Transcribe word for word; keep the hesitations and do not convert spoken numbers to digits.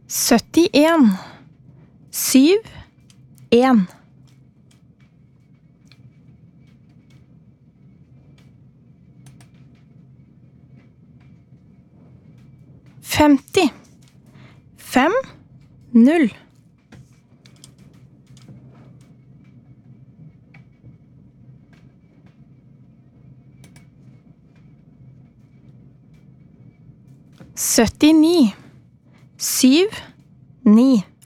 syttien, syv, en. Femti, fem, null. Syttini, syv, ni.